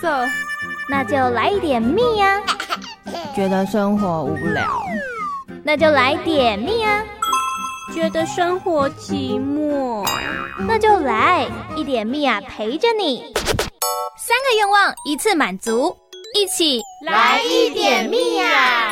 色， 那就来一点蜜啊。 觉得生活无聊， 那就来点蜜啊。 觉得生活寂寞， 那就来一点蜜啊，陪着你。3个愿望一次满足，一起来一点蜜啊！